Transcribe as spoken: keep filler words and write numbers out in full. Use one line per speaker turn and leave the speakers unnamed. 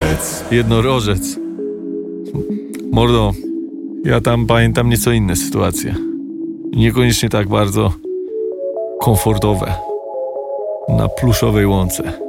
Jednorożec.
Jednorożec. Mordo, ja tam pamiętam nieco inne sytuacje. Niekoniecznie tak bardzo komfortowe. Na pluszowej łące.